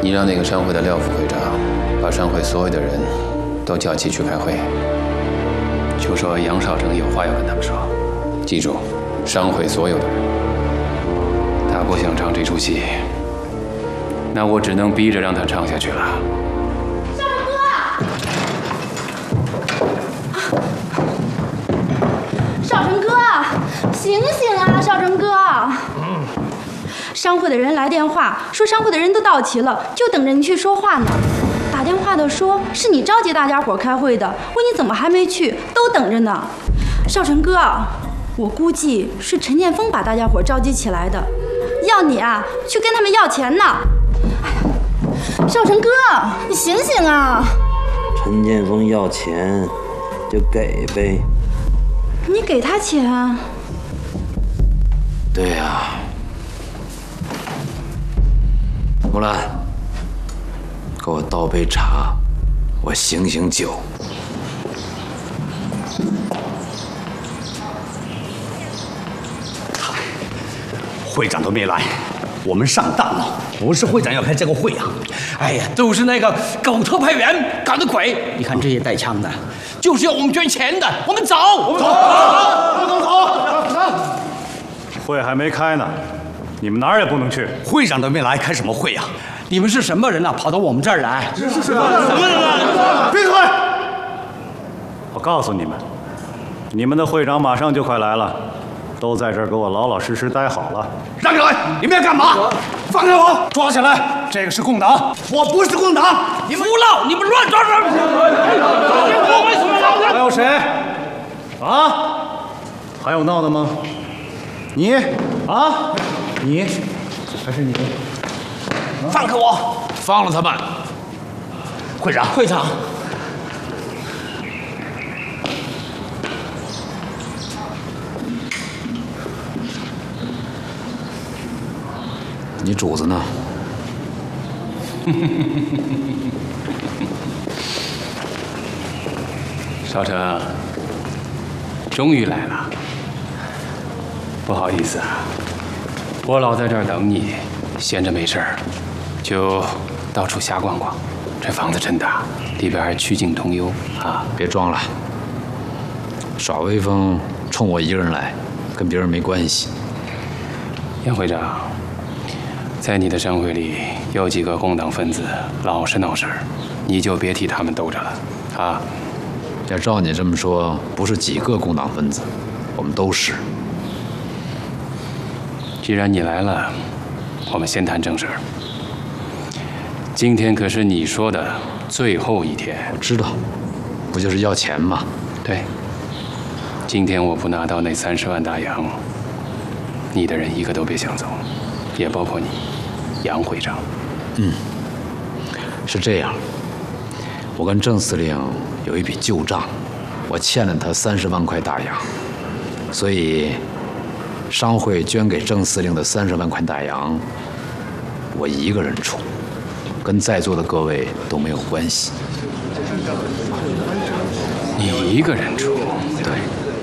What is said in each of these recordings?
你让那个商会的廖副会长把商会所有的人都叫齐去开会，就说杨少成有话要跟他们说。记住，商会所有的人。他不想唱这出戏，那我只能逼着让他唱下去了。 少成哥，少成哥，醒醒啊，少成哥！商会的人来电话说，商会的人都到齐了，就等着你去说话呢。打电话的说是你召集大家伙开会的，问你怎么还没去，都等着呢。少成哥，我估计是陈建锋把大家伙召集起来的，要你啊去跟他们要钱呢。哎呀，少成哥，你醒醒啊！ 陈建锋要钱就给呗。 你给他钱？ 对呀。木兰，给我倒杯茶，我醒醒酒。 会长都没来，我们上当了。不是会长要开这个会啊！ 哎呀，都是那个狗头派员搞的鬼！你看这些带枪的，就是要我们捐钱的。我们走， 走！会还没开呢，你们哪儿也不能去。 会长都没来，开什么会啊？ 你们是什么人啊？跑到我们这儿来？ 是什么人？闭嘴！我告诉你们，你们的会长马上就快来了。都在这儿给我老老实实待好了。 让开！你们要干嘛？放开我！ 抓起来！这个是共党， 我不是共党！ 你们胡闹！你们乱抓人！ 还有谁？啊？还有闹的吗？你啊？你还是你？ 放开我！ 放了他们！会长， 会长。 你主子呢？ 少成，终于来了。不好意思啊，我老在这儿等你，闲着没事儿，就到处瞎逛逛。这房子真大，里边还曲径通幽啊！ 别装了，耍威风，冲我一个人来，跟别人没关系。 杨会长。在你的商会里有几个共党分子老是闹事儿，你就别替他们兜着了，啊！ 要照你这么说，不是几个共党分子，我们都是。 既然你来了，我们先谈正事儿。今天可是你说的最后一天。 我知道，不就是要钱吗？ 对。今天我不拿到那30万大洋，你的人一个都别想走，也包括你。杨会长， 是这样，我跟郑司令有一笔旧账，我欠了他30万块大洋，所以商会捐给郑司令的30万块大洋，我一个人出，跟在座的各位都没有关系。 你一个人出？ 对。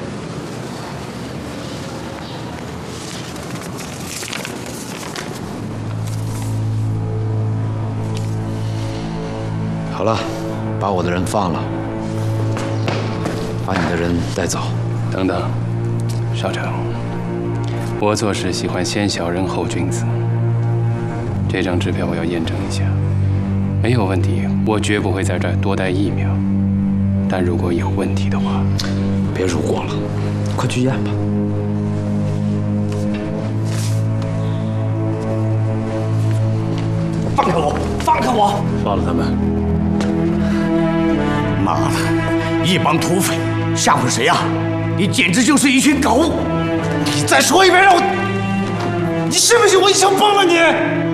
好了，把我的人放了，把你的人带走。 等等，少成，我做事喜欢先小人后君子。这张支票我要验证一下，没有问题，我绝不会在这儿多待1秒。但如果有问题的话， 别如果了，快去验吧。 放开我！放开我！ 放了他们。 妈的，一帮土匪，吓唬谁呀？你简直就是一群狗！你再说一遍，让我，你信不信我一枪崩了你？